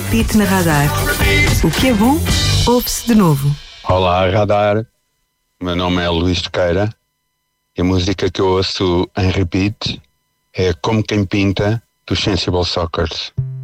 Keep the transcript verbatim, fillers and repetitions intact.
repeat na Radar. O que é bom, ouve-se de novo. Olá, Radar. Meu nome é Luís Tequeira e a música que eu ouço em repeat é Como Quem Pinta, dos Sensible Sockers.